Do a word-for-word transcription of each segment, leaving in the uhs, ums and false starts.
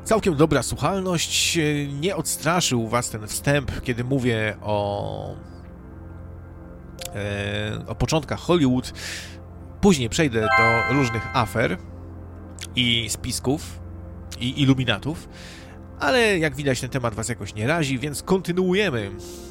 Całkiem dobra słuchalność. Nie odstraszył was ten wstęp, kiedy mówię o, e, o początkach Hollywood. Później przejdę do różnych afer i spisków i iluminatów, ale jak widać ten temat was jakoś nie razi, więc kontynuujemy.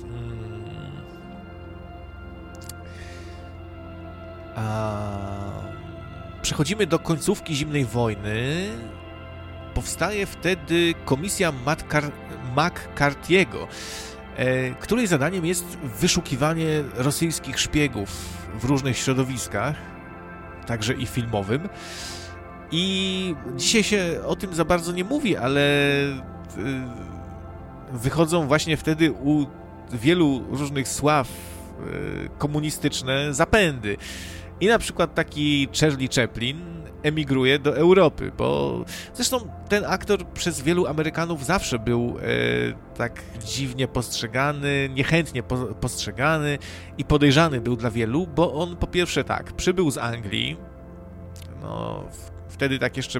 A... Przechodzimy do końcówki zimnej wojny. Powstaje wtedy komisja McCarthy'ego, e, której zadaniem jest wyszukiwanie rosyjskich szpiegów w różnych środowiskach, także i filmowym. I dzisiaj się o tym za bardzo nie mówi, ale e, wychodzą właśnie wtedy u wielu różnych sław e, komunistyczne zapędy. I na przykład taki Charlie Chaplin emigruje do Europy, bo zresztą ten aktor przez wielu Amerykanów zawsze był e, tak dziwnie postrzegany, niechętnie po, postrzegany i podejrzany był dla wielu, bo on po pierwsze tak, przybył z Anglii, no w, wtedy tak jeszcze e,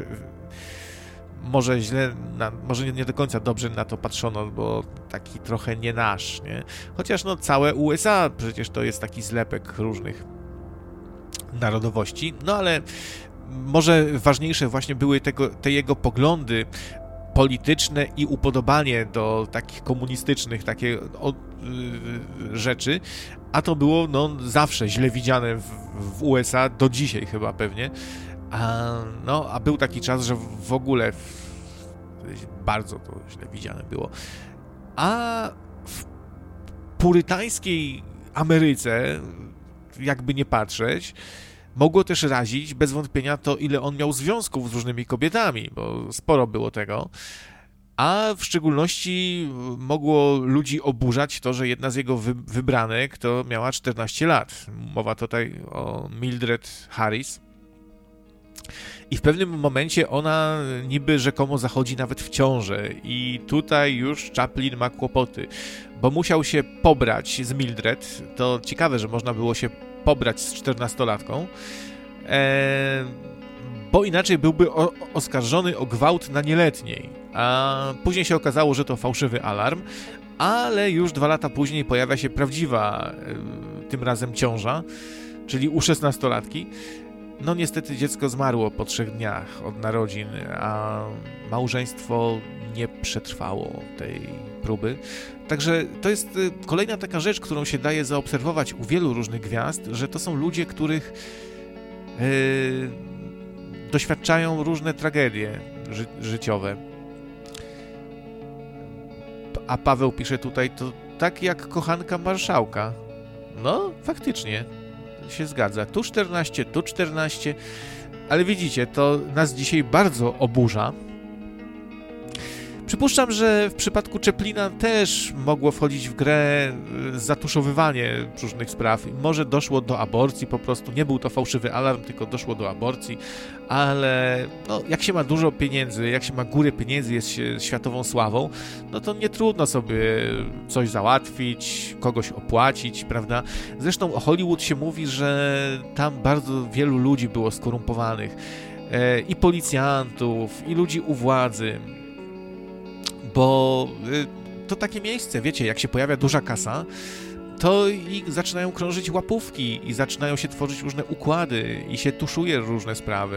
może źle, na, może nie, nie do końca dobrze na to patrzono, bo taki trochę nie nasz, nie? Chociaż no całe U S A przecież to jest taki zlepek różnych narodowości, no ale może ważniejsze właśnie były tego, te jego poglądy polityczne i upodobanie do takich komunistycznych takie o, y, rzeczy, a to było no, zawsze źle widziane w, w U S A, do dzisiaj chyba pewnie, a, no, a był taki czas, że w ogóle w, bardzo to źle widziane było, a w purytańskiej Ameryce, jakby nie patrzeć, mogło też razić bez wątpienia to, ile on miał związków z różnymi kobietami, bo sporo było tego, a w szczególności mogło ludzi oburzać to, że jedna z jego wy- wybranek to miała czternaście lat. Mowa tutaj o Mildred Harris. I w pewnym momencie ona niby rzekomo zachodzi nawet w ciążę i tutaj już Chaplin ma kłopoty, bo musiał się pobrać z Mildred. To ciekawe, że można było się pobrać z czternastolatką, e, bo inaczej byłby o, oskarżony o gwałt na nieletniej, a później się okazało, że to fałszywy alarm, ale już dwa lata później pojawia się prawdziwa, e, tym razem ciąża, czyli u szesnastolatki. No niestety dziecko zmarło po trzech dniach od narodzin, a małżeństwo nie przetrwało tej próby. Także to jest kolejna taka rzecz, którą się daje zaobserwować u wielu różnych gwiazd, że to są ludzie, których yy, doświadczają różne tragedie ży- życiowe. A Paweł pisze tutaj, to tak jak kochanka marszałka. No, faktycznie się zgadza. Tu czternaście, tu czternaście, ale widzicie, to nas dzisiaj bardzo oburza. Przypuszczam, że w przypadku Chaplina też mogło wchodzić w grę zatuszowywanie różnych spraw. Może doszło do aborcji po prostu, nie był to fałszywy alarm, tylko doszło do aborcji, ale no, jak się ma dużo pieniędzy, jak się ma górę pieniędzy, jest się światową sławą, no to nie trudno sobie coś załatwić, kogoś opłacić, prawda? Zresztą o Hollywood się mówi, że tam bardzo wielu ludzi było skorumpowanych, e, i policjantów, i ludzi u władzy, bo to takie miejsce, wiecie, jak się pojawia duża kasa, to i zaczynają krążyć łapówki i zaczynają się tworzyć różne układy i się tuszuje różne sprawy.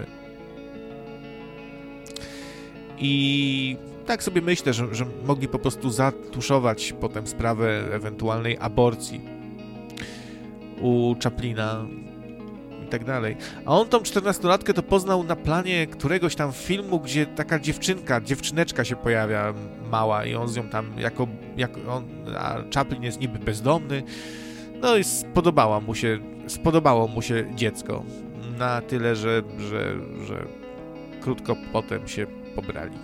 I tak sobie myślę, że, że mogli po prostu zatuszować potem sprawę ewentualnej aborcji u Chaplina i tak dalej. A on tą czternastolatkę to poznał na planie któregoś tam filmu, gdzie taka dziewczynka, dziewczyneczka się pojawia mała i on z nią tam jako, jako on, a Chaplin jest niby bezdomny. No i spodobała mu się, spodobało mu się dziecko. Na tyle, że, że, że krótko potem się pobrali.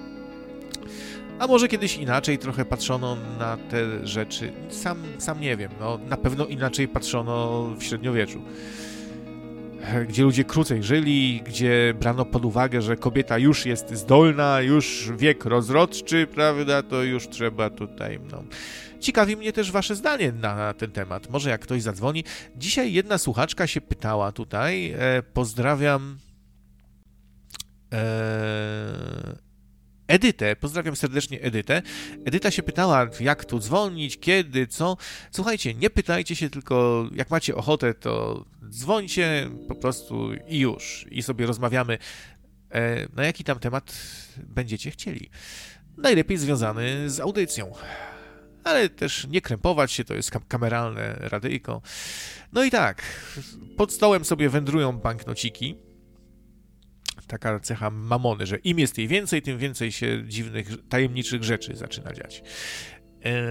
A może kiedyś inaczej trochę patrzono na te rzeczy. Sam, sam nie wiem, no na pewno inaczej patrzono w średniowieczu, gdzie ludzie krócej żyli, gdzie brano pod uwagę, że kobieta już jest zdolna, już wiek rozrodczy, prawda, to już trzeba tutaj, no. Ciekawi mnie też wasze zdanie na ten temat. Może jak ktoś zadzwoni. Dzisiaj jedna słuchaczka się pytała tutaj, e, pozdrawiam, e, Edytę. Pozdrawiam serdecznie Edytę. Edyta się pytała, jak tu dzwonić, kiedy, co. Słuchajcie, nie pytajcie się, tylko jak macie ochotę, to dzwońcie po prostu i już. I sobie rozmawiamy, na jaki tam temat będziecie chcieli. Najlepiej związany z audycją. Ale też nie krępować się, to jest kam- kameralne radyjko. No i tak, pod stołem sobie wędrują banknociki. Taka cecha mamony, że im jest jej więcej, tym więcej się dziwnych, tajemniczych rzeczy zaczyna dziać. Eee...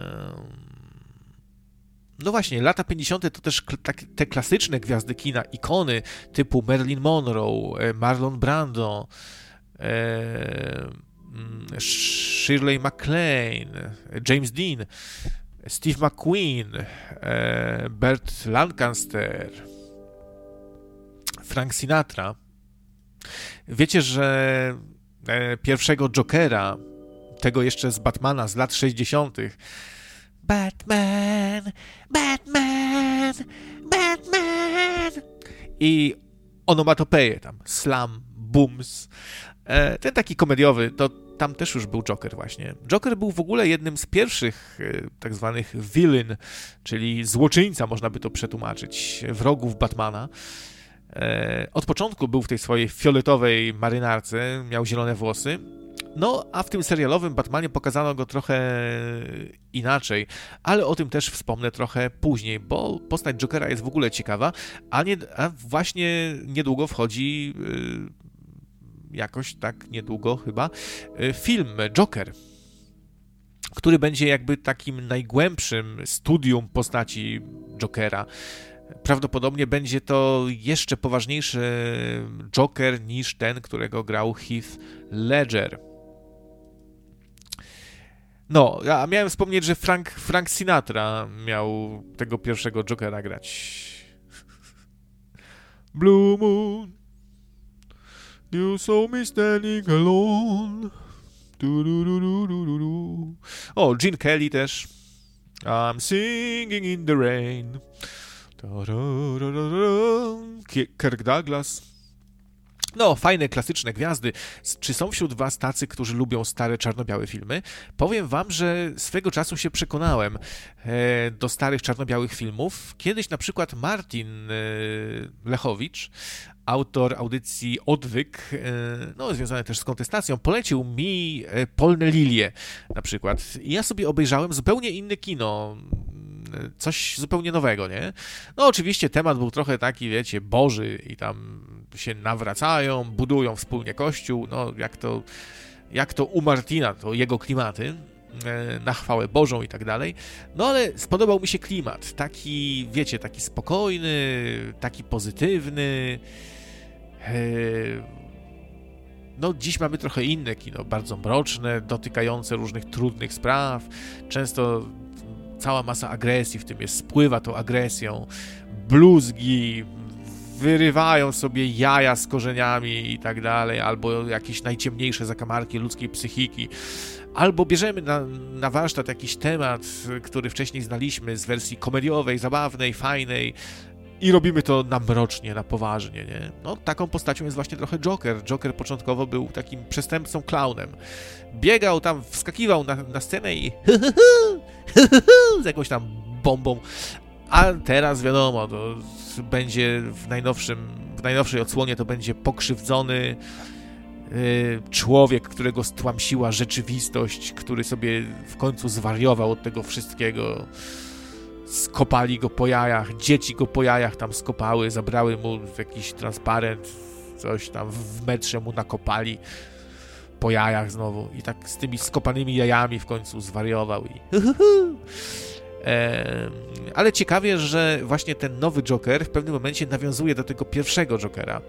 No właśnie, lata pięćdziesiąte to też tak, te klasyczne gwiazdy kina, ikony typu Marilyn Monroe, Marlon Brando, eee... Shirley MacLaine, James Dean, Steve McQueen, Burt Lancaster, Frank Sinatra. Wiecie, że pierwszego Jokera, tego jeszcze z Batmana z lat sześćdziesiątych, Batman, Batman, Batman i onomatopeje tam, slam, booms. Ten taki komediowy, to tam też już był Joker właśnie. Joker był w ogóle jednym z pierwszych tak zwanych villain, czyli złoczyńca, można by to przetłumaczyć, wrogów Batmana. Od początku był w tej swojej fioletowej marynarce, miał zielone włosy. No, a w tym serialowym Batmanie pokazano go trochę inaczej, ale o tym też wspomnę trochę później, bo postać Jokera jest w ogóle ciekawa, a, nie, a właśnie niedługo wchodzi... jakoś tak niedługo chyba, film Joker, który będzie jakby takim najgłębszym studium postaci Jokera. Prawdopodobnie będzie to jeszcze poważniejszy Joker niż ten, którego grał Heath Ledger. No, ja miałem wspomnieć, że Frank, Frank Sinatra miał tego pierwszego Jokera grać. Blue Moon, you saw me standing alone. Du, du, du, du, du, du. O, Gene Kelly też. I'm singing in the rain. Da, da, da, da, da. Kirk Douglas. No, fajne, klasyczne gwiazdy. Czy są wśród was tacy, którzy lubią stare, czarno-białe filmy? Powiem wam, że swego czasu się przekonałem e, do starych, czarno-białych filmów. Kiedyś na przykład Martin e, Lechowicz, autor audycji Odwyk, e, no, związany też z kontestacją, polecił mi e, Polne lilie na przykład. I ja sobie obejrzałem zupełnie inne kino, coś zupełnie nowego, nie? No oczywiście temat był trochę taki, wiecie, boży i tam się nawracają, budują wspólnie kościół, no jak to, jak to u Martina, to jego klimaty, na chwałę Bożą i tak dalej. No ale spodobał mi się klimat, taki, wiecie, taki spokojny, taki pozytywny. No dziś mamy trochę inne kino, bardzo mroczne, dotykające różnych trudnych spraw, często cała masa agresji w tym jest, spływa tą agresją, bluzgi, wyrywają sobie jaja z korzeniami i tak dalej, albo jakieś najciemniejsze zakamarki ludzkiej psychiki, albo bierzemy na, na warsztat jakiś temat, który wcześniej znaliśmy z wersji komediowej, zabawnej, fajnej i robimy to na mrocznie, na poważnie, nie? No taką postacią jest właśnie trochę Joker. Joker początkowo był takim przestępcą, klaunem. Biegał tam, wskakiwał na, na scenę i z jakąś tam bombą. A teraz wiadomo, to będzie w najnowszym, w najnowszej odsłonie to będzie pokrzywdzony yy, człowiek, którego stłamsiła rzeczywistość, który sobie w końcu zwariował od tego wszystkiego. Skopali go po jajach, dzieci go po jajach tam skopały, zabrały mu jakiś transparent, coś tam w metrze mu nakopali po jajach znowu i tak z tymi skopanymi jajami w końcu zwariował i e, ale ciekawie, że właśnie ten nowy Joker w pewnym momencie nawiązuje do tego pierwszego Jokera,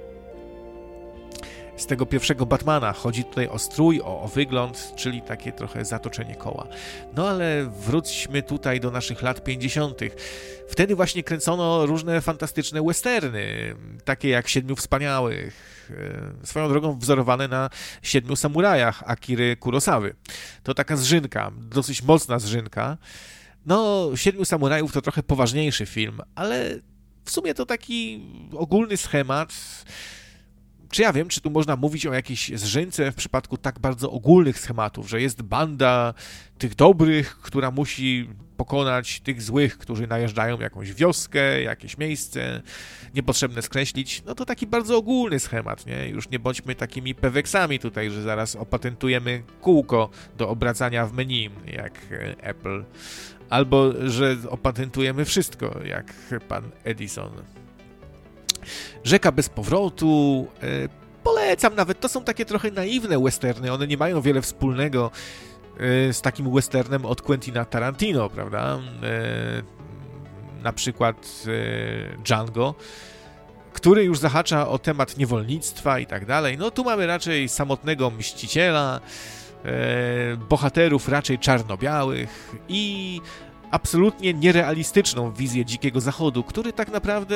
z tego pierwszego Batmana. Chodzi tutaj o strój, o, o wygląd, czyli takie trochę zatoczenie koła. No ale wróćmy tutaj do naszych lat pięćdziesiątych. Wtedy właśnie kręcono różne fantastyczne westerny, takie jak Siedmiu Wspaniałych, swoją drogą wzorowane na Siedmiu Samurajach Akiry Kurosawy. To taka zżynka, dosyć mocna zżynka. No, Siedmiu Samurajów to trochę poważniejszy film, ale w sumie to taki ogólny schemat, czy ja wiem, czy tu można mówić o jakiejś zżynce w przypadku tak bardzo ogólnych schematów, że jest banda tych dobrych, która musi pokonać tych złych, którzy najeżdżają jakąś wioskę, jakieś miejsce, niepotrzebne skreślić, no to taki bardzo ogólny schemat, nie? Już nie bądźmy takimi peweksami tutaj, że zaraz opatentujemy kółko do obracania w menu, jak Apple, albo że opatentujemy wszystko, jak pan Edison. Rzeka bez powrotu, e, polecam nawet, to są takie trochę naiwne westerny, one nie mają wiele wspólnego e, z takim westernem od Quentina Tarantino, prawda? E, na przykład e, Django, który już zahacza o temat niewolnictwa i tak dalej. No tu mamy raczej samotnego mściciela, e, bohaterów raczej czarno-białych i absolutnie nierealistyczną wizję Dzikiego Zachodu, który tak naprawdę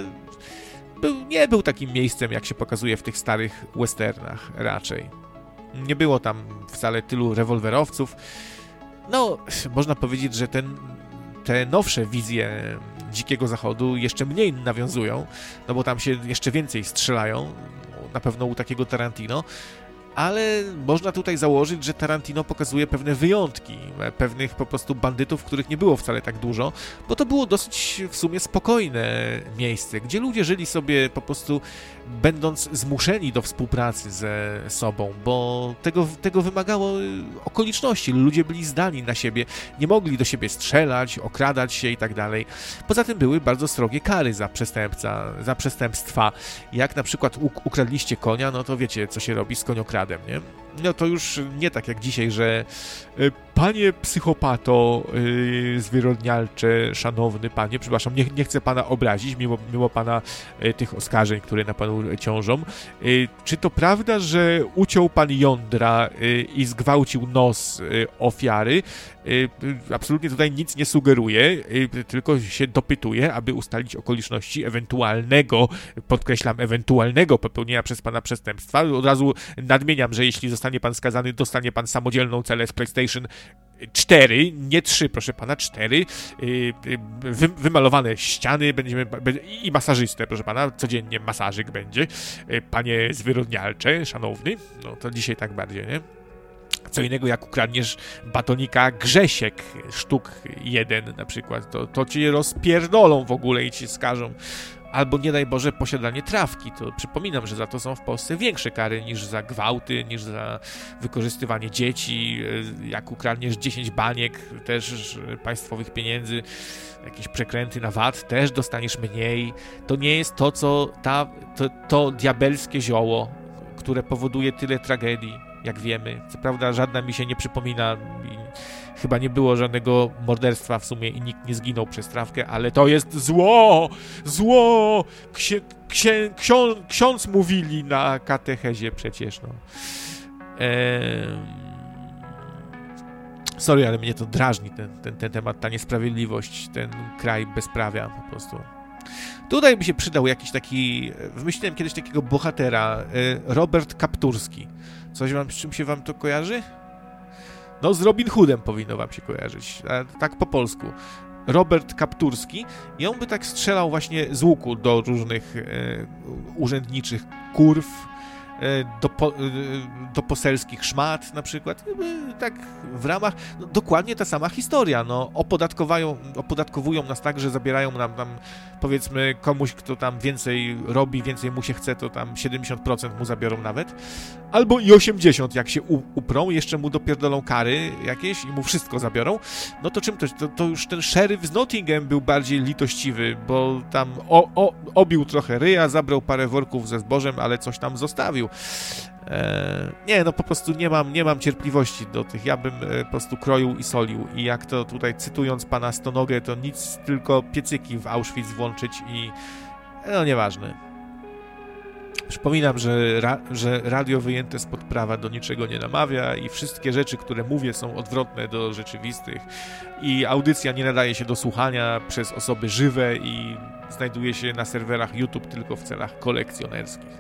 był, nie był takim miejscem, jak się pokazuje w tych starych westernach raczej. Nie było tam wcale tylu rewolwerowców. No, można powiedzieć, że ten, te nowsze wizje Dzikiego Zachodu jeszcze mniej nawiązują, no bo tam się jeszcze więcej strzelają, na pewno u takiego Tarantino, ale można tutaj założyć, że Tarantino pokazuje pewne wyjątki, pewnych po prostu bandytów, których nie było wcale tak dużo, bo to było dosyć w sumie spokojne miejsce, gdzie ludzie żyli sobie po prostu będąc zmuszeni do współpracy ze sobą, bo tego, tego wymagało okoliczności, ludzie byli zdani na siebie, nie mogli do siebie strzelać, okradać się i tak dalej. Poza tym były bardzo srogie kary za przestępca, za przestępstwa. Jak na przykład ukradliście konia, no to wiecie, co się robi z koniokradem, nie? No to już nie tak jak dzisiaj, że panie psychopato yy, zwyrodnialcze, szanowny panie, przepraszam, nie, nie chcę pana obrazić, mimo, mimo pana yy, tych oskarżeń, które na panu ciążą. Yy, czy to prawda, że uciął pan jądra yy, i zgwałcił nos yy, ofiary? Yy, absolutnie tutaj nic nie sugeruje, yy, tylko się dopytuje, aby ustalić okoliczności ewentualnego, podkreślam, ewentualnego popełnienia przez pana przestępstwa. Od razu nadmieniam, że jeśli zostanie pan skazany, dostanie pan samodzielną celę z PlayStation cztery, nie trzy, proszę pana, cztery, wy, wymalowane ściany, będziemy, i masażystę, proszę pana, codziennie masażyk będzie, panie zwyrodnialcze, szanowny, no to dzisiaj tak bardziej, nie? Co innego jak ukradniesz batonika Grzesiek, sztuk jeden na przykład, to, to cię rozpierdolą w ogóle i ci skażą. Albo nie daj Boże posiadanie trawki, to przypominam, że za to są w Polsce większe kary niż za gwałty, niż za wykorzystywanie dzieci. Jak ukradniesz dziesięć baniek też państwowych pieniędzy, jakieś przekręty na V A T, też dostaniesz mniej. To nie jest to, co ta, to, to diabelskie zioło, które powoduje tyle tragedii, jak wiemy. Co prawda żadna mi się nie przypomina i chyba nie było żadnego morderstwa w sumie i nikt nie zginął przez trawkę, ale to jest zło! Zło! Księ, księ, ksią, ksiądz mówili na katechezie przecież, no. Ehm... Sorry, ale mnie to drażni, ten, ten, ten temat, ta niesprawiedliwość, ten kraj bezprawia po prostu. Tutaj by się przydał jakiś taki, wymyśliłem kiedyś takiego bohatera, Robert Kapturski. Coś wam, z czym się wam to kojarzy? No z Robin Hoodem powinno wam się kojarzyć, tak po polsku. Robert Kapturski i on by tak strzelał właśnie z łuku do różnych e, urzędniczych kurw, do, po, do poselskich szmat na przykład, tak w ramach, no, dokładnie ta sama historia, no, opodatkowają, opodatkowują nas tak, że zabierają nam tam, powiedzmy, komuś, kto tam więcej robi, więcej mu się chce, to tam siedemdziesiąt procent mu zabiorą nawet, albo i osiemdziesiąt procent, jak się u, uprą, jeszcze mu dopierdolą kary jakieś i mu wszystko zabiorą, no to czym to, to, to już ten szeryf z Nottingham był bardziej litościwy, bo tam o, o, obił trochę ryja, zabrał parę worków ze zbożem, ale coś tam zostawił. Eee, nie, no po prostu nie mam, nie mam cierpliwości do tych, ja bym e, po prostu kroił i solił i jak to tutaj cytując pana Stonogę, to nic, tylko piecyki w Auschwitz włączyć i no nieważne. Przypominam, że, ra, że radio wyjęte spod prawa do niczego nie namawia i wszystkie rzeczy, które mówię, są odwrotne do rzeczywistych i audycja nie nadaje się do słuchania przez osoby żywe i znajduje się na serwerach YouTube tylko w celach kolekcjonerskich.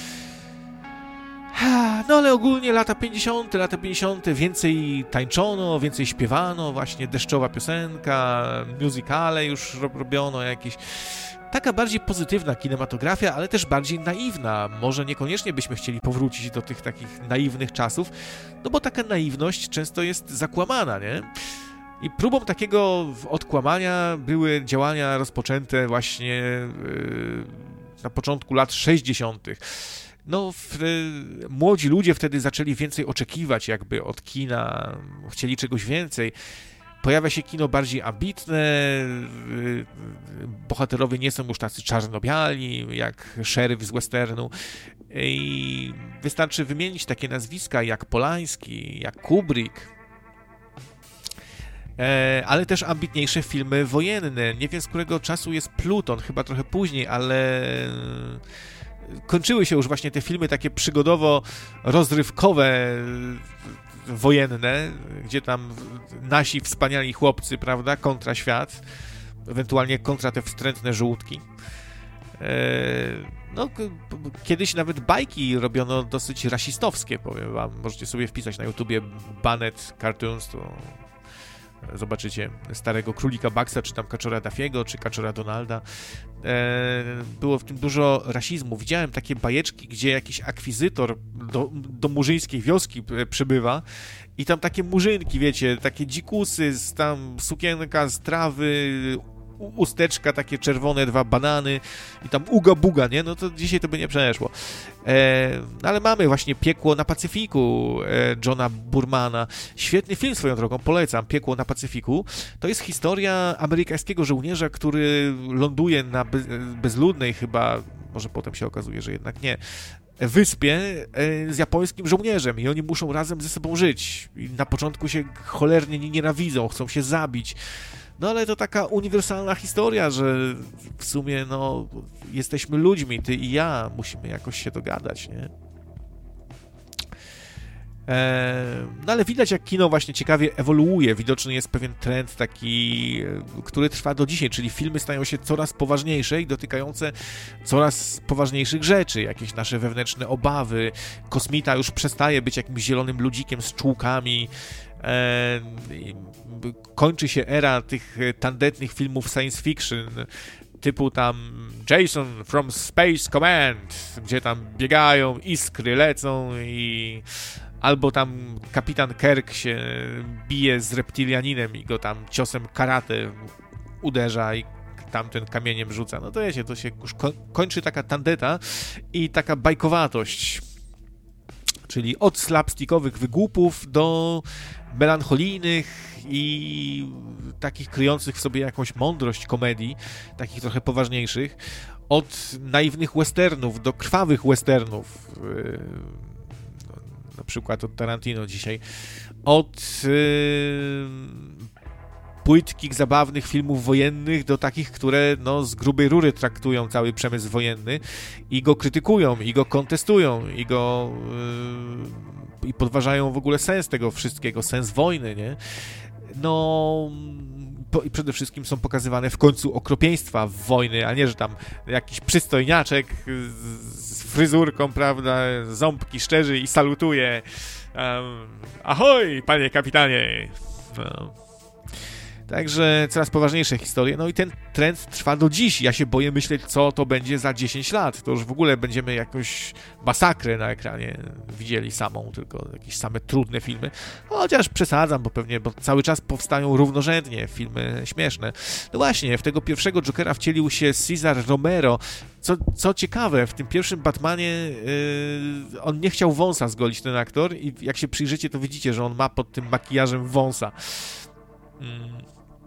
No ale ogólnie lata pięćdziesiąte, lata pięćdziesiąte więcej tańczono, więcej śpiewano, właśnie deszczowa piosenka, musicale już robiono jakieś. taka bardziej pozytywna kinematografia, ale też bardziej naiwna. Może niekoniecznie byśmy chcieli powrócić do tych takich naiwnych czasów, no bo taka naiwność często jest zakłamana, nie? I próbą takiego odkłamania były działania rozpoczęte właśnie yy, na początku lat sześćdziesiątych. No, w, młodzi ludzie wtedy zaczęli więcej oczekiwać jakby od kina, chcieli czegoś więcej. Pojawia się kino bardziej ambitne, bohaterowie nie są już tacy czarno-biali, jak szeryf z westernu. I wystarczy wymienić takie nazwiska jak Polański, jak Kubrick, ale też ambitniejsze filmy wojenne. Nie wiem, z którego czasu jest Pluton, chyba trochę później, ale kończyły się już właśnie te filmy takie przygodowo-rozrywkowe, wojenne, gdzie tam nasi wspaniali chłopcy, prawda, kontra świat, ewentualnie kontra te wstrętne żółtki. No, kiedyś nawet bajki robiono dosyć rasistowskie, powiem wam. Możecie sobie wpisać na YouTubie Banned Cartoons, to zobaczycie starego królika Bucksa, czy tam kaczora Daffiego, czy kaczora Donalda. Było w tym dużo rasizmu. Widziałem takie bajeczki, gdzie jakiś akwizytor do, do murzyńskiej wioski przybywa i tam takie murzynki, wiecie, takie dzikusy, z tam sukienka z trawy, usteczka, takie czerwone, dwa banany i tam uga buga, nie? No to dzisiaj to by nie przeszło. E, ale mamy właśnie Piekło na Pacyfiku e, Johna Burmana. Świetny film swoją drogą, polecam. Piekło na Pacyfiku. To jest historia amerykańskiego żołnierza, który ląduje na be, bezludnej chyba, może potem się okazuje, że jednak nie, wyspie e, z japońskim żołnierzem i oni muszą razem ze sobą żyć. I na początku się cholernie nie nienawidzą, chcą się zabić. No ale to taka uniwersalna historia, że w sumie no jesteśmy ludźmi, ty i ja, musimy jakoś się dogadać, nie? Eee, no ale widać, jak kino właśnie ciekawie ewoluuje, widoczny jest pewien trend taki, który trwa do dzisiaj, czyli filmy stają się coraz poważniejsze i dotykające coraz poważniejszych rzeczy, jakieś nasze wewnętrzne obawy, kosmita już przestaje być jakimś zielonym ludzikiem z czułkami. E, kończy się era tych tandetnych filmów science fiction typu tam Jason from Space Command, gdzie tam biegają, iskry lecą i albo tam kapitan Kirk się bije z reptilianinem i go tam ciosem karate uderza i tamten kamieniem rzuca. No to wiecie, to się już kończy taka tandeta i taka bajkowatość. Czyli od slapstickowych wygłupów do melancholijnych i takich kryjących w sobie jakąś mądrość komedii, takich trochę poważniejszych. Od naiwnych westernów do krwawych westernów. Na przykład od Tarantino dzisiaj. Od płytkich, zabawnych filmów wojennych do takich, które no, z grubej rury traktują cały przemysł wojenny i go krytykują, i go kontestują, i go yy, i podważają w ogóle sens tego wszystkiego, sens wojny, nie? No po, i przede wszystkim są pokazywane w końcu okropieństwa wojny, a nie, że tam jakiś przystojniaczek z, z fryzurką, prawda, ząbki szczerzy i salutuje. Um, ahoj, panie kapitanie! No. Także coraz poważniejsze historie. No i ten trend trwa do dziś. Ja się boję myśleć, co to będzie za dziesięć lat. To już w ogóle będziemy jakąś masakrę na ekranie widzieli samą, tylko jakieś same trudne filmy. Chociaż przesadzam, bo pewnie bo cały czas powstają równorzędnie filmy śmieszne. No właśnie, w tego pierwszego Jokera wcielił się Cesar Romero. Co, co ciekawe, w tym pierwszym Batmanie yy, on nie chciał wąsa zgolić, ten aktor, i jak się przyjrzycie, to widzicie, że on ma pod tym makijażem wąsa. Mm.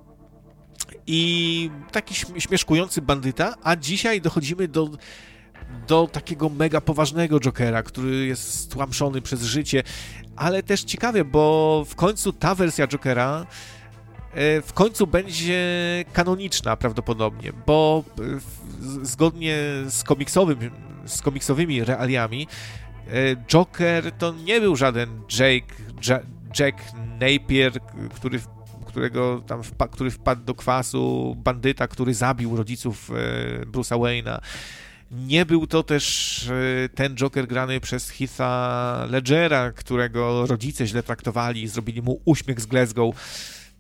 I taki śmieszkujący bandyta, a dzisiaj dochodzimy do, do takiego mega poważnego Jokera, który jest stłamszony przez życie, ale też ciekawie, bo w końcu ta wersja Jokera w końcu będzie kanoniczna prawdopodobnie, bo zgodnie z komiksowym, z komiksowymi realiami Joker to nie był żaden Jake, Jack Napier, który którego tam wpa- który wpadł do kwasu, bandyta, który zabił rodziców e, Bruce'a Wayne'a. Nie był to też e, ten Joker grany przez Heatha Ledgera, którego rodzice źle traktowali i zrobili mu uśmiech z Glasgow.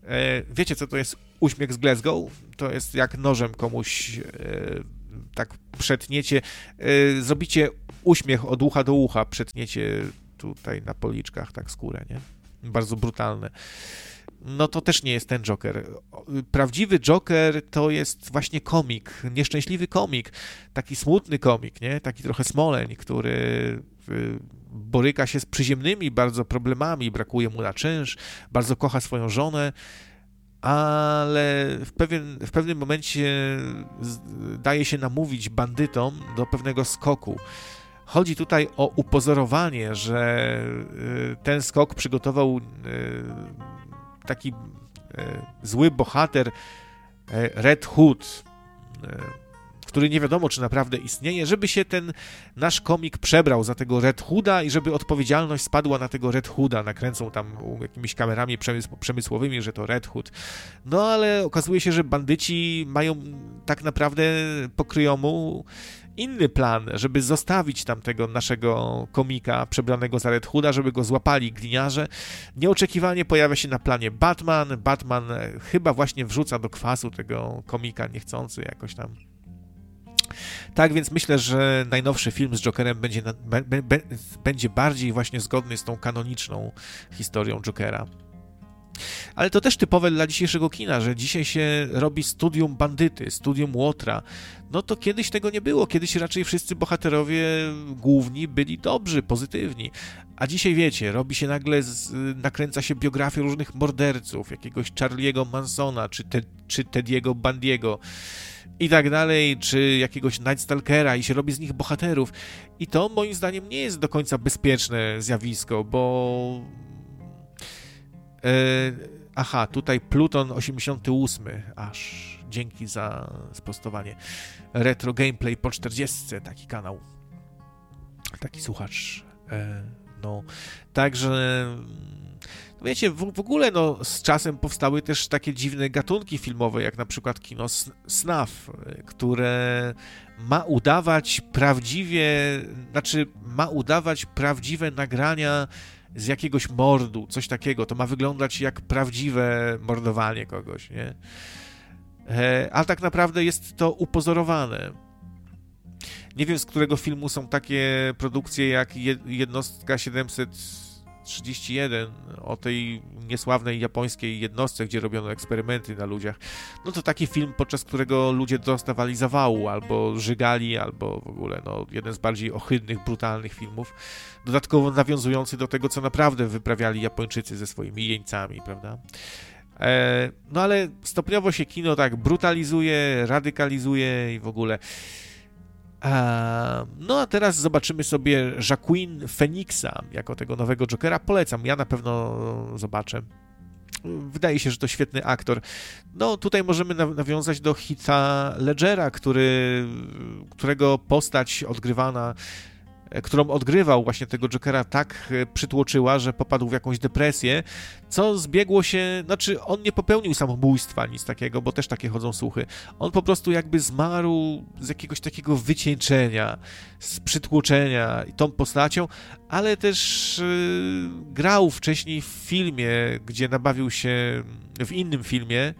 Wiecie, co to jest uśmiech z Glasgow? To jest jak nożem komuś tak przetniecie, zrobicie uśmiech od ucha do ucha, przetniecie tutaj na policzkach tak skórę, nie? Bardzo brutalne. No to też nie jest ten Joker. Prawdziwy Joker to jest właśnie komik, nieszczęśliwy komik, taki smutny komik, nie? Taki trochę Smoleń, który boryka się z przyziemnymi bardzo problemami, brakuje mu na czynsz, bardzo kocha swoją żonę, ale w, pewien, w pewnym momencie daje się namówić bandytom do pewnego skoku. Chodzi tutaj o upozorowanie, że ten skok przygotował taki zły bohater Red Hood, który nie wiadomo, czy naprawdę istnieje, żeby się ten nasz komik przebrał za tego Red Hooda i żeby odpowiedzialność spadła na tego Red Hooda. Nakręcą tam jakimiś kamerami przemysł- przemysłowymi, że to Red Hood. No ale okazuje się, że bandyci mają tak naprawdę pokryjomu inny plan, żeby zostawić tamtego naszego komika przebranego za Red Hooda, żeby go złapali gliniarze. Nieoczekiwanie pojawia się na planie Batman. Batman chyba właśnie wrzuca do kwasu tego komika niechcący jakoś tam. Tak więc myślę, że najnowszy film z Jokerem będzie, na, be, be, będzie bardziej właśnie zgodny z tą kanoniczną historią Jokera. Ale to też typowe dla dzisiejszego kina, że dzisiaj się robi studium bandyty, studium łotra. No to kiedyś tego nie było, kiedyś raczej wszyscy bohaterowie główni byli dobrzy, pozytywni. A dzisiaj wiecie, robi się nagle, z, nakręca się biografia różnych morderców, jakiegoś Charlie'ego Mansona, czy, te, czy Tediego Bundiego i tak dalej, czy jakiegoś Night Stalkera i się robi z nich bohaterów. I to moim zdaniem nie jest do końca bezpieczne zjawisko, bo... E, aha, tutaj Pluton osiemdziesiąty ósmy, aż dzięki za sprostowanie. Retro Gameplay po czterdziestce, taki kanał, taki słuchacz. E, no, także wiecie, w, w ogóle no, z czasem powstały też takie dziwne gatunki filmowe, jak na przykład kino snuff, które ma udawać prawdziwie, znaczy ma udawać prawdziwe nagrania z jakiegoś mordu, coś takiego. To ma wyglądać jak prawdziwe mordowanie kogoś, nie? E, a tak naprawdę jest to upozorowane. Nie wiem, z którego filmu są takie produkcje jak Jednostka siedemset trzydzieści jeden, o tej niesławnej japońskiej jednostce, gdzie robiono eksperymenty na ludziach. No to taki film, podczas którego ludzie dostawali zawału, albo żygali, albo w ogóle no, jeden z bardziej ohydnych, brutalnych filmów, dodatkowo nawiązujący do tego, co naprawdę wyprawiali Japończycy ze swoimi jeńcami, prawda? E, no ale stopniowo się kino tak brutalizuje, radykalizuje i w ogóle... No a teraz zobaczymy sobie Joaquin Phoenixa jako tego nowego Jokera. Polecam, ja na pewno zobaczę. Wydaje się, że to świetny aktor. No tutaj możemy nawiązać do Heatha Ledgera, który, którego postać odgrywana, którą odgrywał właśnie tego Jokera, tak przytłoczyła, że popadł w jakąś depresję, co zbiegło się, znaczy on nie popełnił samobójstwa, nic takiego, bo też takie chodzą słuchy. On po prostu jakby zmarł z jakiegoś takiego wycieńczenia, z przytłoczenia tą postacią, ale też yy, grał wcześniej w filmie, gdzie nabawił się, w innym filmie,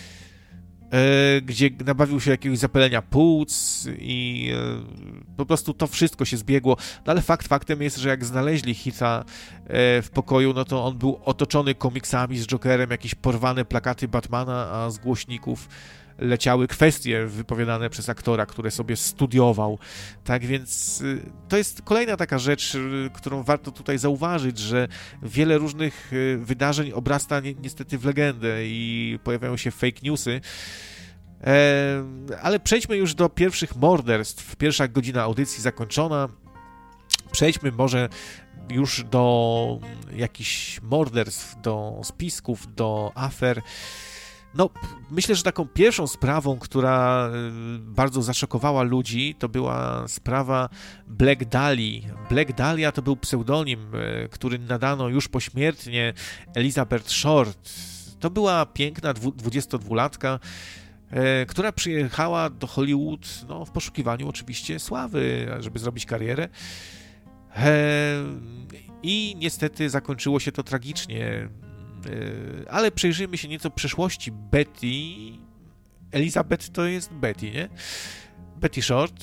gdzie nabawił się jakiegoś zapalenia płuc i po prostu to wszystko się zbiegło. No ale fakt faktem jest, że jak znaleźli Heatha w pokoju, no to on był otoczony komiksami z Jokerem, jakieś porwane plakaty Batmana, a z głośników leciały kwestie wypowiadane przez aktora, które sobie studiował. Tak więc to jest kolejna taka rzecz, którą warto tutaj zauważyć, że wiele różnych wydarzeń obrasta ni- niestety w legendę i pojawiają się fake newsy. E, ale przejdźmy już do pierwszych morderstw. Pierwsza godzina audycji zakończona. Przejdźmy może już do jakichś morderstw, do spisków, do afer. No, myślę, że taką pierwszą sprawą, która bardzo zaszokowała ludzi, to była sprawa Black Dahlia. Black Dahlia to był pseudonim, który nadano już pośmiertnie Elizabeth Short. To była piękna dwudziestodwulatka, która przyjechała do Hollywood no, w poszukiwaniu oczywiście sławy, żeby zrobić karierę. I niestety zakończyło się to tragicznie. Ale przyjrzyjmy się nieco przeszłości Betty. Elizabeth to jest Betty, nie? Betty Short.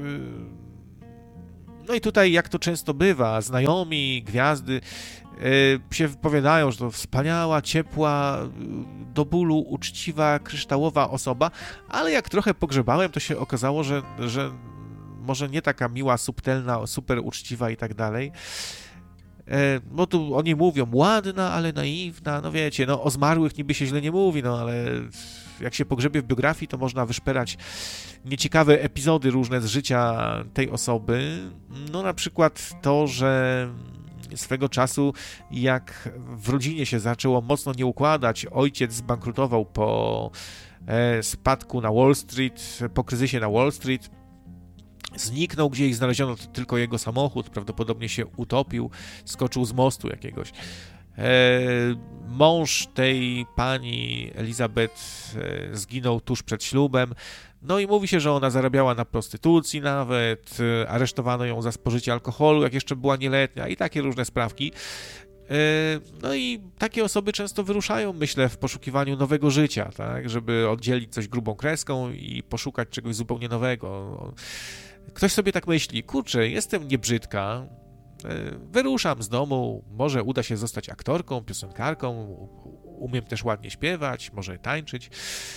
No i tutaj, jak to często bywa, znajomi, gwiazdy się wypowiadają, że to wspaniała, ciepła, do bólu uczciwa, kryształowa osoba, ale jak trochę pogrzebałem, to się okazało, że, że może nie taka miła, subtelna, super uczciwa i tak dalej. Bo tu oni mówią, ładna, ale naiwna, no wiecie, no o zmarłych niby się źle nie mówi, no ale jak się pogrzebie w biografii, to można wyszperać nieciekawe epizody różne z życia tej osoby. No na przykład to, że swego czasu, jak w rodzinie się zaczęło mocno nie układać, ojciec zbankrutował po spadku na Wall Street, po kryzysie na Wall Street, zniknął gdzieś, znaleziono tylko jego samochód, prawdopodobnie się utopił, skoczył z mostu jakiegoś. Mąż tej pani Elizabeth zginął tuż przed ślubem, no i mówi się, że ona zarabiała na prostytucji nawet, aresztowano ją za spożycie alkoholu, jak jeszcze była nieletnia i takie różne sprawki. No i takie osoby często wyruszają, myślę, w poszukiwaniu nowego życia, tak, żeby oddzielić coś grubą kreską i poszukać czegoś zupełnie nowego. Ktoś sobie tak myśli, kurczę, jestem niebrzydka, wyruszam z domu, może uda się zostać aktorką, piosenkarką, umiem też ładnie śpiewać, może tańczyć.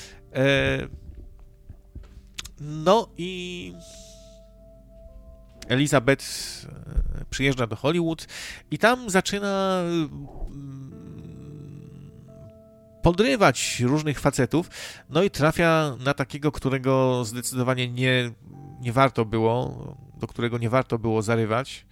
No i Elizabeth przyjeżdża do Hollywood i tam zaczyna podrywać różnych facetów, no i trafia na takiego, którego zdecydowanie nie, nie warto było, do którego nie warto było zarywać.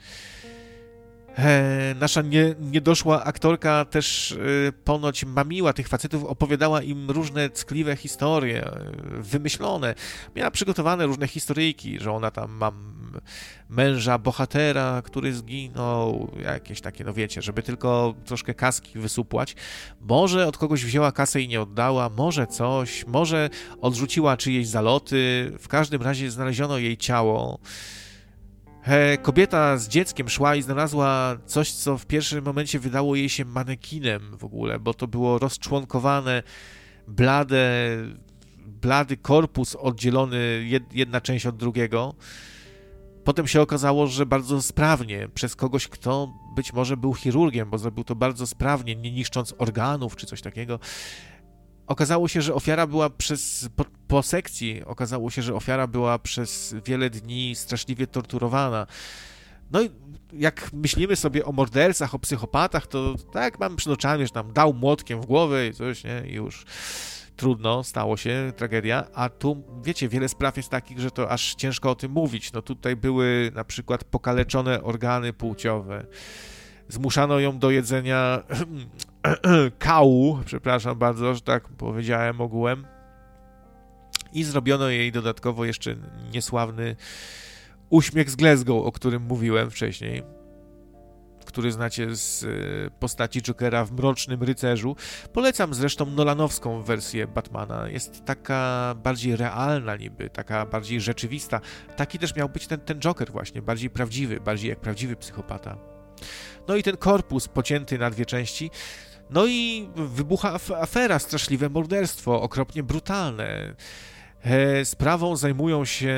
E, nasza nie, niedoszła aktorka też e, ponoć mamiła tych facetów, opowiadała im różne ckliwe historie, e, wymyślone. Miała przygotowane różne historyjki, że ona tam ma męża bohatera, który zginął, jakieś takie, no wiecie, żeby tylko troszkę kaski wysupłać. Może od kogoś wzięła kasę i nie oddała, może coś, może odrzuciła czyjeś zaloty. W każdym razie znaleziono jej ciało. Kobieta z dzieckiem szła i znalazła coś, co w pierwszym momencie wydało jej się manekinem w ogóle, bo to było rozczłonkowane, blade, blady korpus oddzielony jedna część od drugiego. Potem się okazało, że bardzo sprawnie, przez kogoś, kto być może był chirurgiem, bo zrobił to bardzo sprawnie, nie niszcząc organów czy coś takiego. Okazało się, że ofiara była przez, po, po sekcji, okazało się, że ofiara była przez wiele dni straszliwie torturowana. No i jak myślimy sobie o mordercach, o psychopatach, to tak mamy przed oczami, że tam dał młotkiem w głowę i coś, nie, i już trudno, stało się, tragedia, a tu, wiecie, wiele spraw jest takich, że to aż ciężko o tym mówić. No tutaj były na przykład pokaleczone organy płciowe, zmuszano ją do jedzenia kału, przepraszam bardzo, że tak powiedziałem ogółem, i zrobiono jej dodatkowo jeszcze niesławny uśmiech z Glasgow, o którym mówiłem wcześniej, który znacie z postaci Jokera w Mrocznym Rycerzu. Polecam zresztą nolanowską wersję Batmana. Jest taka bardziej realna niby, taka bardziej rzeczywista. Taki też miał być ten, ten Joker właśnie, bardziej prawdziwy, bardziej jak prawdziwy psychopata. No i ten korpus pocięty na dwie części. No i wybucha afera, straszliwe morderstwo, okropnie brutalne. E, sprawą zajmują się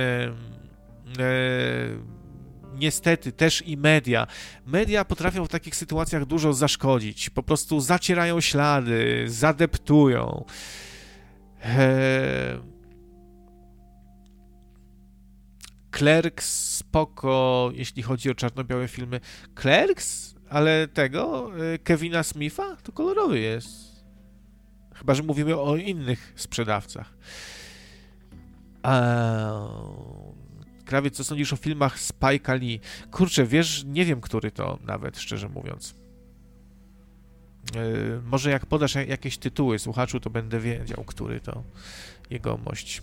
e, niestety też i media. Media potrafią w takich sytuacjach dużo zaszkodzić. Po prostu zacierają ślady, zadeptują. E, Clerks spoko, jeśli chodzi o czarno-białe filmy. Clerks? Ale tego? Kevina Smitha? To kolorowy jest. Chyba że mówimy o innych sprzedawcach. Eee, Krawiec, co sądzisz o filmach Spike'a Lee? Kurczę, wiesz, nie wiem, który to nawet, szczerze mówiąc. Eee, może jak podasz jakieś tytuły słuchaczu, to będę wiedział, który to jegomość.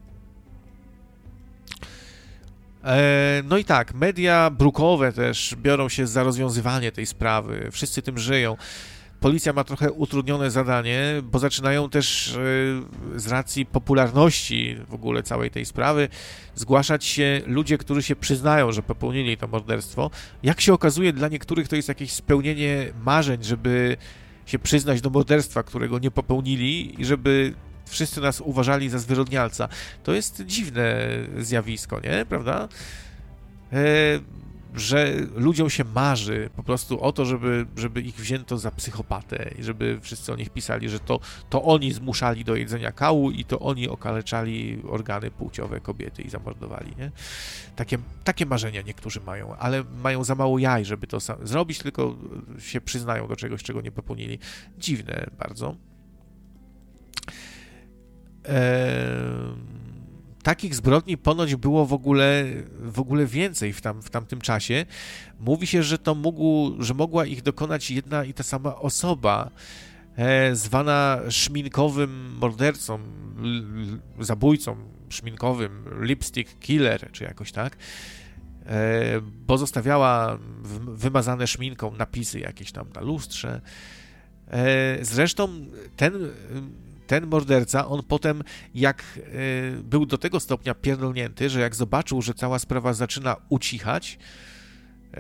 No i tak, media brukowe też biorą się za rozwiązywanie tej sprawy. Wszyscy tym żyją. Policja ma trochę utrudnione zadanie, bo zaczynają też z racji popularności w ogóle całej tej sprawy zgłaszać się ludzie, którzy się przyznają, że popełnili to morderstwo. Jak się okazuje, dla niektórych to jest jakieś spełnienie marzeń, żeby się przyznać do morderstwa, którego nie popełnili i żeby wszyscy nas uważali za zwyrodnialca. To jest dziwne zjawisko, nie? Prawda? E, że ludziom się marzy po prostu o to, żeby, żeby ich wzięto za psychopatę i żeby wszyscy o nich pisali, że to, to oni zmuszali do jedzenia kału i to oni okaleczali organy płciowe kobiety i zamordowali, nie? Takie, takie marzenia niektórzy mają, ale mają za mało jaj, żeby to sam zrobić, tylko się przyznają do czegoś, czego nie popełnili. Dziwne bardzo. Eee... Takich zbrodni ponoć było w ogóle, w ogóle więcej w, tam, w tamtym czasie. Mówi się, że to mógł, że mogła ich dokonać jedna i ta sama osoba, e, zwana szminkowym mordercą, l, zabójcą szminkowym, lipstick killer, czy jakoś tak, e, bo zostawiała w, wymazane szminką napisy jakieś tam na lustrze. E, zresztą ten... Ten morderca, on potem, jak y, był do tego stopnia pierdolnięty, że jak zobaczył, że cała sprawa zaczyna ucichać, y,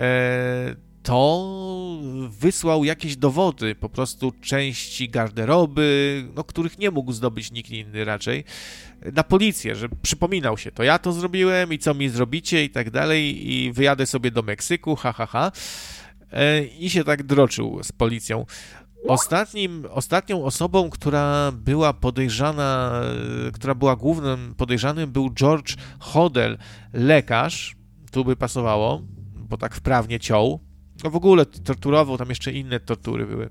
to wysłał jakieś dowody, po prostu części garderoby, no, których nie mógł zdobyć nikt inny raczej, na policję, że przypominał się, to ja to zrobiłem i co mi zrobicie i tak dalej i wyjadę sobie do Meksyku, ha, ha, ha. Y, I się tak droczył z policją. Ostatnim, ostatnią osobą, która była podejrzana, która była głównym podejrzanym, był George Hodel, lekarz, tu by pasowało, bo tak wprawnie ciął, no w ogóle torturował, tam jeszcze inne tortury były,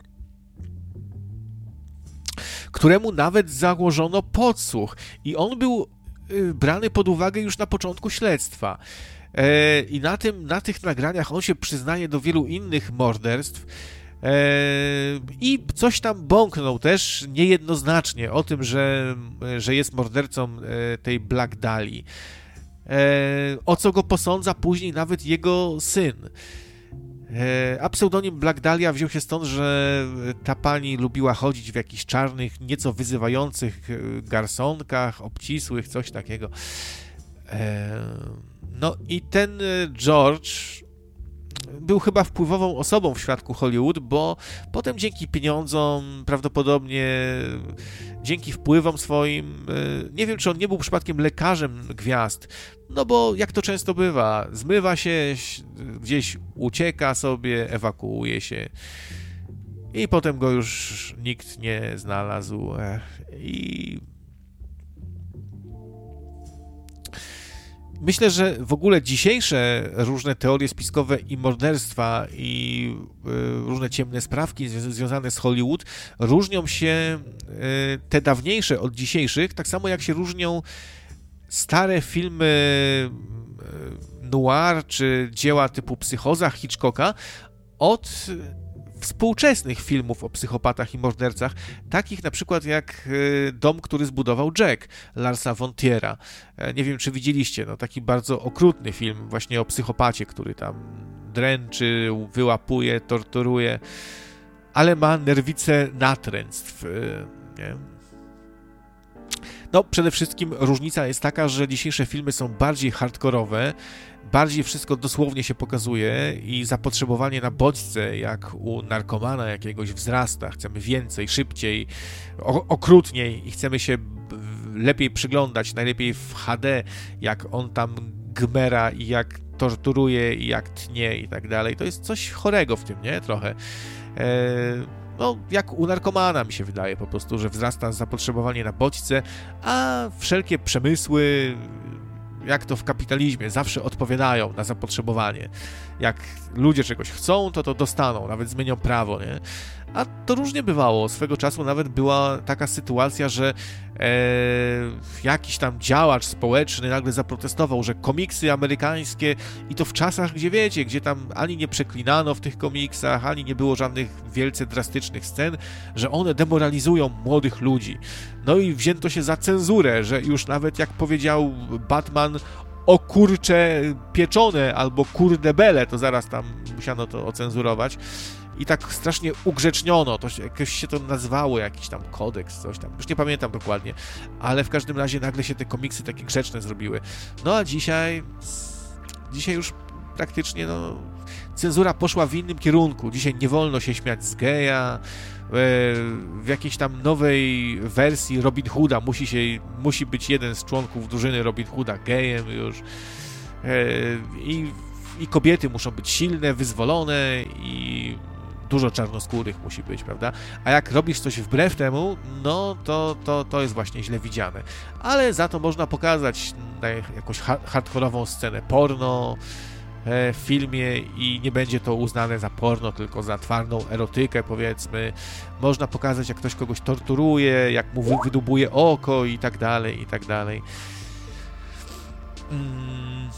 któremu nawet założono podsłuch i on był brany pod uwagę już na początku śledztwa. I na tym, na tych nagraniach on się przyznaje do wielu innych morderstw, i coś tam bąknął też niejednoznacznie o tym, że, że jest mordercą tej Black Dahli. O co go posądza później nawet jego syn. A pseudonim Black Dahlia wziął się stąd, że ta pani lubiła chodzić w jakichś czarnych, nieco wyzywających garsonkach, obcisłych, coś takiego. No i ten George był chyba wpływową osobą w świadku Hollywood, bo potem dzięki pieniądzom, prawdopodobnie dzięki wpływom swoim, nie wiem, czy on nie był przypadkiem lekarzem gwiazd, no bo jak to często bywa, zmywa się, gdzieś ucieka sobie, ewakuuje się i potem go już nikt nie znalazł i... Myślę, że w ogóle dzisiejsze różne teorie spiskowe i morderstwa i y, różne ciemne sprawki zwią- związane z Hollywood różnią się y, te dawniejsze od dzisiejszych, tak samo jak się różnią stare filmy y, noir czy dzieła typu Psychoza Hitchcocka od współczesnych filmów o psychopatach i mordercach, takich na przykład jak Dom, który zbudował Jack, Larsa von Triera. Nie wiem, czy widzieliście, no taki bardzo okrutny film właśnie o psychopacie, który tam dręczy, wyłapuje, torturuje, ale ma nerwice natręctw, nie? No, przede wszystkim różnica jest taka, że dzisiejsze filmy są bardziej hardkorowe, bardziej wszystko dosłownie się pokazuje i zapotrzebowanie na bodźce, jak u narkomana jakiegoś wzrasta. Chcemy więcej, szybciej, o- okrutniej i chcemy się lepiej przyglądać, najlepiej w H D, jak on tam gmera i jak torturuje i jak tnie i tak dalej. To jest coś chorego w tym, nie? Trochę. Eee... No, jak u narkomana mi się wydaje po prostu, że wzrasta zapotrzebowanie na bodźce, a wszelkie przemysły, jak to w kapitalizmie, zawsze odpowiadają na zapotrzebowanie. Jak ludzie czegoś chcą, to to dostaną, nawet zmienią prawo, nie? A to różnie bywało. Swego czasu nawet była taka sytuacja, że e, jakiś tam działacz społeczny nagle zaprotestował, że komiksy amerykańskie i to w czasach, gdzie wiecie, gdzie tam ani nie przeklinano w tych komiksach, ani nie było żadnych wielce drastycznych scen, że one demoralizują młodych ludzi. No i wzięto się za cenzurę, że już nawet jak powiedział Batman o kurcze pieczone albo kurde bele, to zaraz tam musiano to ocenzurować. I tak strasznie ugrzeczniono, to się, jakoś się to nazywało, jakiś tam kodeks, coś tam, już nie pamiętam dokładnie, ale w każdym razie nagle się te komiksy takie grzeczne zrobiły. No a dzisiaj, dzisiaj już praktycznie no, cenzura poszła w innym kierunku. Dzisiaj nie wolno się śmiać z geja, w jakiejś tam nowej wersji Robin Hooda musi, się, musi być jeden z członków drużyny Robin Hooda gejem już i, i kobiety muszą być silne, wyzwolone i dużo czarnoskórych musi być, prawda? A jak robisz coś wbrew temu, no to, to, to jest właśnie źle widziane. Ale za to można pokazać jakąś hardkorową scenę porno w filmie i nie będzie to uznane za porno, tylko za twardą erotykę, powiedzmy. Można pokazać, jak ktoś kogoś torturuje, jak mu wydubuje oko i tak dalej, i tak dalej. Hmm.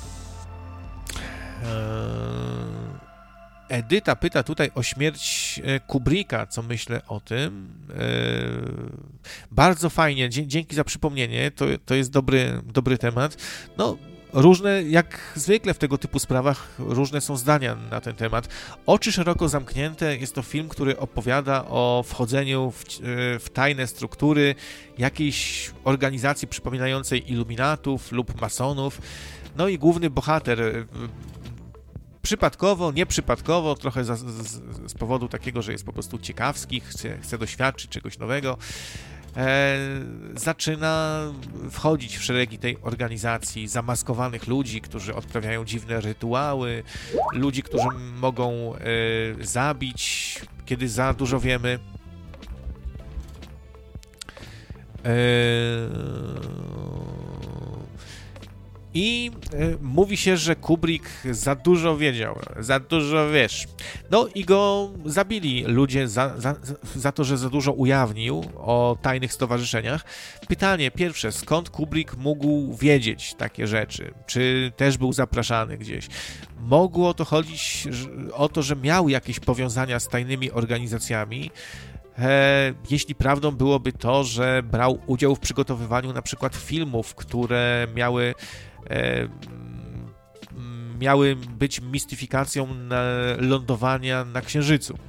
Eee... Edyta pyta tutaj o śmierć Kubricka, co myślę o tym. Bardzo fajnie, dzięki za przypomnienie, to, to jest dobry, dobry temat. No, różne, jak zwykle w tego typu sprawach, różne są zdania na ten temat. Oczy szeroko zamknięte jest to film, który opowiada o wchodzeniu w, w tajne struktury jakiejś organizacji przypominającej iluminatów lub masonów. No i główny bohater przypadkowo, nieprzypadkowo, trochę za, z, z powodu takiego, że jest po prostu ciekawski, chce, chce doświadczyć czegoś nowego, e, zaczyna wchodzić w szeregi tej organizacji zamaskowanych ludzi, którzy odprawiają dziwne rytuały, ludzi, którzy mogą e, zabić, kiedy za dużo wiemy. E, I y, mówi się, że Kubrick za dużo wiedział, za dużo wiesz. No i go zabili ludzie za, za, za to, że za dużo ujawnił o tajnych stowarzyszeniach. Pytanie pierwsze, skąd Kubrick mógł wiedzieć takie rzeczy? Czy też był zapraszany gdzieś? Mogło to chodzić o to, że miał jakieś powiązania z tajnymi organizacjami. E, jeśli prawdą byłoby to, że brał udział w przygotowywaniu na przykład filmów, które miały E, miały być mistyfikacją na lądowania na Księżycu.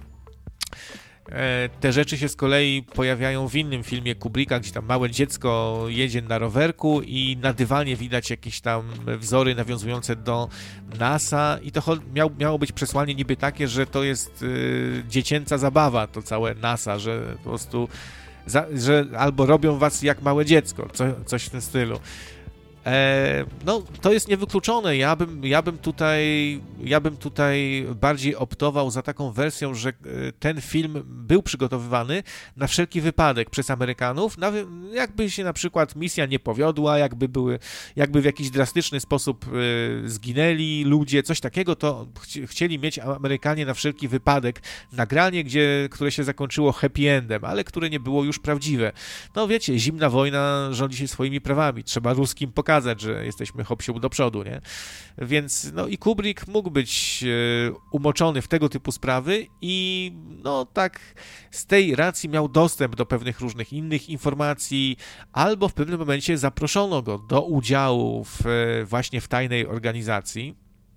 E, te rzeczy się z kolei pojawiają w innym filmie Kubricka, gdzie tam małe dziecko jedzie na rowerku i na dywanie widać jakieś tam wzory nawiązujące do NASA i to miał, miało być przesłanie niby takie, że to jest y, dziecięca zabawa, to całe NASA, że po prostu za, że albo robią was jak małe dziecko, co, coś w tym stylu. E, no, to jest niewykluczone. Ja bym, ja bym tutaj, ja bym tutaj bardziej optował za taką wersją, że ten film był przygotowywany na wszelki wypadek przez Amerykanów, nawet jakby się na przykład misja nie powiodła, jakby były, jakby w jakiś drastyczny sposób e, zginęli ludzie, coś takiego, to ch- chcieli mieć Amerykanie na wszelki wypadek nagranie, gdzie, które się zakończyło happy endem, ale które nie było już prawdziwe. No wiecie, zimna wojna rządzi się swoimi prawami. Trzeba ruskim pokazać, że jesteśmy hop-siup do przodu, nie? Więc, no i Kubrick mógł być e, umoczony w tego typu sprawy i, no tak, z tej racji miał dostęp do pewnych różnych innych informacji, albo w pewnym momencie zaproszono go do udziału w, e, właśnie w tajnej organizacji,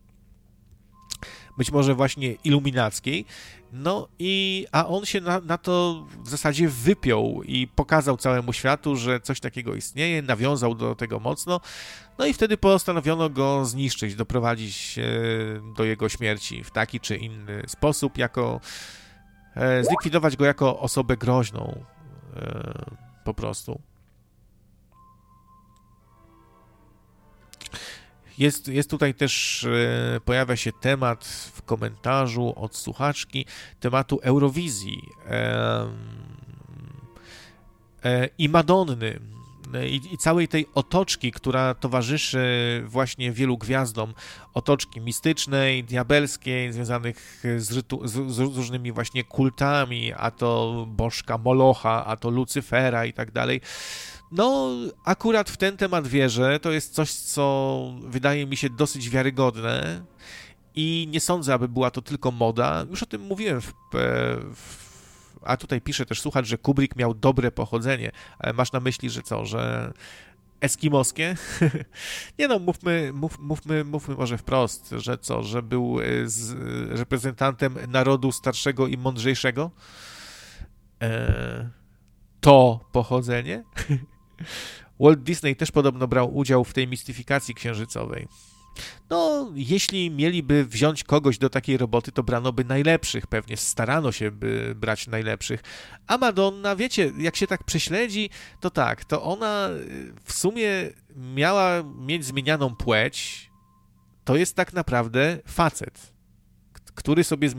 być może właśnie iluminackiej, no i, a on się na, na to w zasadzie wypiął i pokazał całemu światu, że coś takiego istnieje, nawiązał do tego mocno, no i wtedy postanowiono go zniszczyć, doprowadzić e, do jego śmierci w taki czy inny sposób, jako e, zlikwidować go jako osobę groźną e, po prostu. Jest, jest tutaj też, e, pojawia się temat w komentarzu od słuchaczki tematu Eurowizji e, e, i Madonny i, i całej tej otoczki, która towarzyszy właśnie wielu gwiazdom, otoczki mistycznej, diabelskiej, związanych z, rytu, z, z różnymi właśnie kultami, a to bożka Molocha, a to Lucyfera i tak dalej. No, akurat w ten temat wierzę, to jest coś, co wydaje mi się dosyć wiarygodne i nie sądzę, aby była to tylko moda. Już o tym mówiłem, w, w, a tutaj pisze też słuchacz, że Kubrick miał dobre pochodzenie, ale masz na myśli, że co, że eskimoskie? Nie no, mówmy, mów, mówmy, mówmy może wprost, że co, że był z reprezentantem narodu starszego i mądrzejszego? E, to pochodzenie? Walt Disney też podobno brał udział w tej mistyfikacji księżycowej. No, jeśli mieliby wziąć kogoś do takiej roboty, to brano by najlepszych, pewnie starano się by brać najlepszych. A Madonna, wiecie, jak się tak prześledzi, to tak, to ona w sumie miała mieć zmienianą płeć, to jest tak naprawdę facet, który sobie